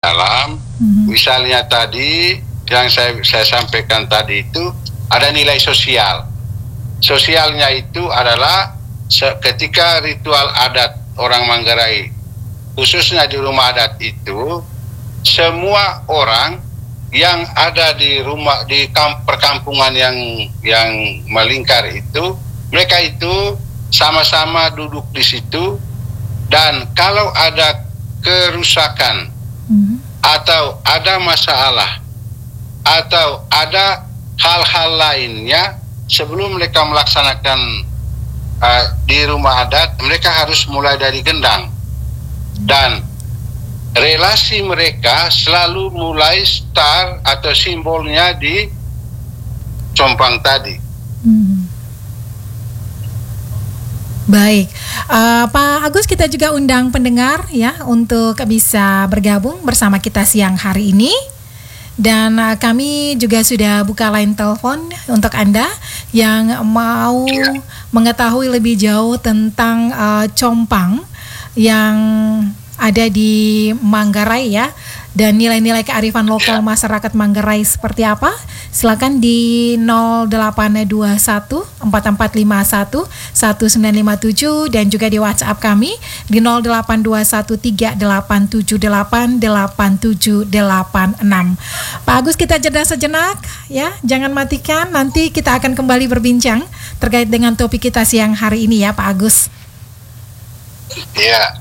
alam. Misalnya tadi yang saya sampaikan tadi itu ada nilai sosial. Sosialnya itu adalah ketika ritual adat orang Manggarai, khususnya di rumah adat itu, semua orang yang ada di rumah di perkampungan yang melingkar itu, mereka itu sama-sama duduk di situ, dan kalau ada kerusakan atau ada masalah atau ada hal-hal lainnya, sebelum mereka melaksanakan di rumah adat, mereka harus mulai dari gendang, dan relasi mereka selalu mulai start atau simbolnya di compang tadi. Baik, Pak Agus, kita juga undang pendengar ya untuk bisa bergabung bersama kita siang hari ini. Dan kami juga sudah buka line telepon untuk Anda yang mau mengetahui lebih jauh tentang compang yang ada di Manggarai ya, dan nilai-nilai kearifan lokal masyarakat Manggarai seperti apa. Silakan di 0821 4451 1957 dan juga di WhatsApp kami di 0821 3878 8786. Pak Agus, kita jeda sejenak ya, jangan matikan, nanti kita akan kembali berbincang terkait dengan topik kita siang hari ini ya Pak Agus. Iya.